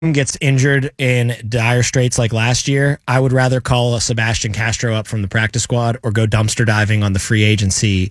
gets injured in dire straits like last year, I would rather call a Sebastian Castro up from the practice squad or go dumpster diving on the free agency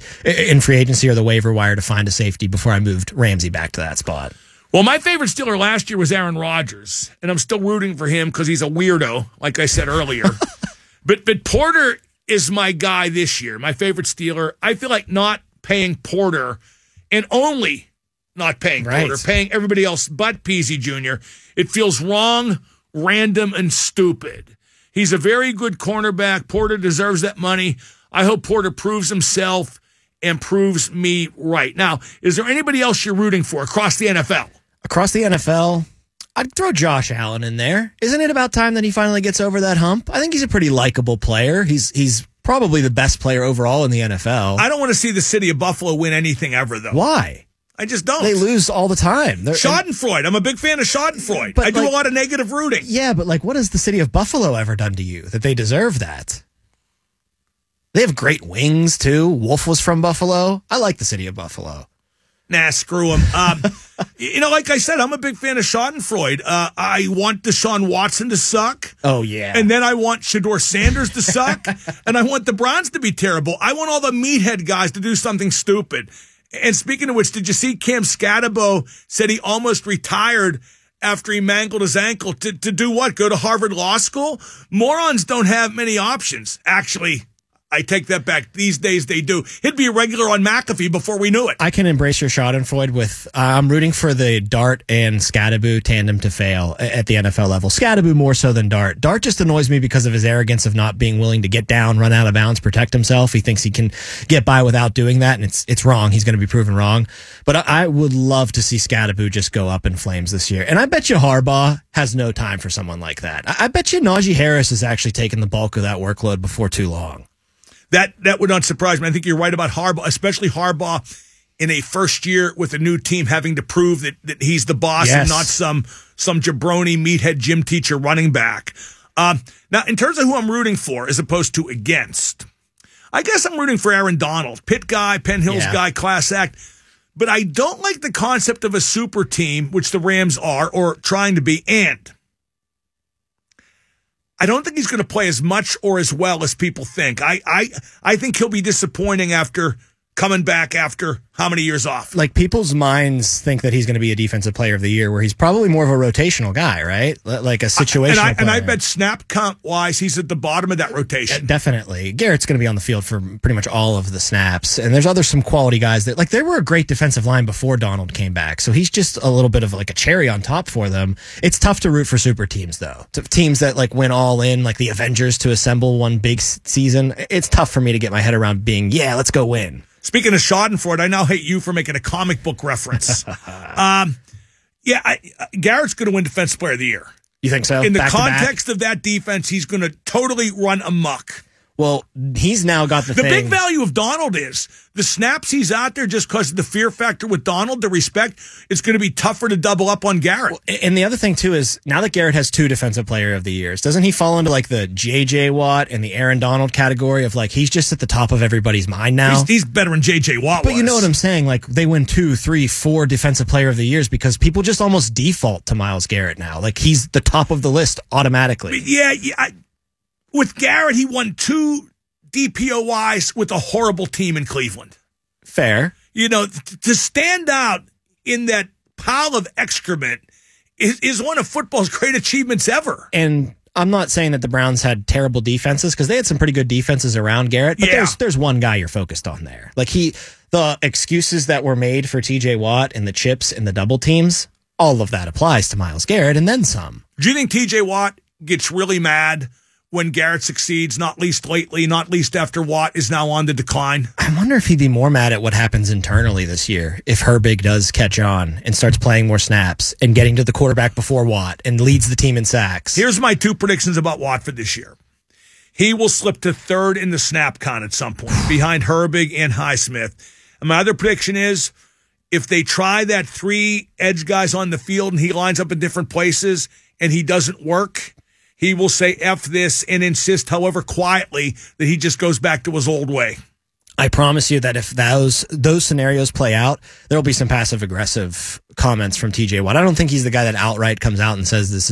or the waiver wire to find a safety before I moved Ramsey back to that spot. Well, my favorite Steeler last year was Aaron Rodgers, and I'm still rooting for him because he's a weirdo, like I said earlier. but Porter is my guy this year, my favorite Steeler. I feel like not paying Porter and only not paying Porter, paying everybody else but Peasy Jr. It feels wrong, random, and stupid. He's a very good cornerback. Porter deserves that money. I hope Porter proves himself and proves me right. Now, is there anybody else you're rooting for across the NFL? Across the NFL, I'd throw Josh Allen in there. Isn't it about time that he finally gets over that hump? I think he's a pretty likable player. He's probably the best player overall in the NFL. I don't want to see the city of Buffalo win anything ever, though. Why? I just don't. They lose all the time. Schadenfreude. I'm a big fan of Schadenfreude. I do a lot of negative rooting. Yeah, but what has the city of Buffalo ever done to you that they deserve that? They have great wings, too. Wolf was from Buffalo. I like the city of Buffalo. Nah, screw him. Like I said, I'm a big fan of Schadenfreude. I want Deshaun Watson to suck. Oh, yeah. And then I want Shedeur Sanders to suck. And I want the Browns to be terrible. I want all the meathead guys to do something stupid. And speaking of which, did you see Cam Scatabo said he almost retired after he mangled his ankle to do what? Go to Harvard Law School? Morons don't have many options. Actually, I take that back. These days they do. He'd be a regular on McAfee before we knew it. I can embrace your Schadenfreude with, I'm rooting for the Dart and Scatterbo tandem to fail at the NFL level. Scatterbo more so than Dart. Dart just annoys me because of his arrogance of not being willing to get down, run out of bounds, protect himself. He thinks he can get by without doing that, and it's wrong. He's going to be proven wrong. But I would love to see Scatterbo just go up in flames this year. And I bet you Harbaugh has no time for someone like that. I bet you Najee Harris is actually taking the bulk of that workload before too long. That would not surprise me. I think you're right about Harbaugh, especially Harbaugh in a first year with a new team having to prove that he's the boss and not some jabroni meathead gym teacher running back. Now, in terms of who I'm rooting for as opposed to against, I guess I'm rooting for Aaron Donald. Pitt guy, Penn Hills guy, class act. But I don't like the concept of a super team, which the Rams are or trying to be, and I don't think he's going to play as much or as well as people think. I think he'll be disappointing after coming back after how many years off? People's minds think that he's going to be a defensive player of the year, where he's probably more of a rotational guy, right? Like a situational player. And I bet snap count wise, he's at the bottom of that rotation. Definitely. Garrett's going to be on the field for pretty much all of the snaps. And there's some quality guys that, they were a great defensive line before Donald came back. So he's just a little bit of a cherry on top for them. It's tough to root for super teams, though. Teams that went all in, like the Avengers, to assemble one big season. It's tough for me to get my head around being, let's go win. Speaking of Schadenfreude, I now hate you for making a comic book reference. Garrett's going to win Defensive Player of the Year. You think so? In the context of that defense, he's going to totally run amok. Well, he's now got the thing. The big value of Donald is the snaps he's out there just because of the fear factor with Donald, the respect, it's going to be tougher to double up on Garrett. Well, and the other thing, too, is now that Garrett has 2 Defensive Player of the Years, doesn't he fall into the J.J. Watt and the Aaron Donald category of he's just at the top of everybody's mind now? He's better than J.J. Watt But you know what I'm saying? They win 2, 3, 4 Defensive Player of the Years because people just almost default to Myles Garrett now. He's the top of the list automatically. Yeah. With Garrett, he won 2 DPOYs with a horrible team in Cleveland. Fair. To stand out in that pile of excrement is one of football's great achievements ever. And I'm not saying that the Browns had terrible defenses because they had some pretty good defenses around Garrett, but there's one guy you're focused on there. The excuses that were made for TJ Watt and the chips and the double teams, all of that applies to Myles Garrett and then some. Do you think TJ Watt gets really mad when Garrett succeeds, not least lately, not least after Watt is now on the decline? I wonder if he'd be more mad at what happens internally this year if Herbig does catch on and starts playing more snaps and getting to the quarterback before Watt and leads the team in sacks. Here's my 2 predictions about Watt for this year. He will slip to 3rd in the snap count at some point, behind Herbig and Highsmith. And my other prediction is if they try that 3 edge guys on the field and he lines up in different places and he doesn't work, he will say F this and insist, however quietly, that he just goes back to his old way. I promise you that if those scenarios play out, there will be some passive aggressive comments from TJ Watt. I don't think he's the guy that outright comes out and says this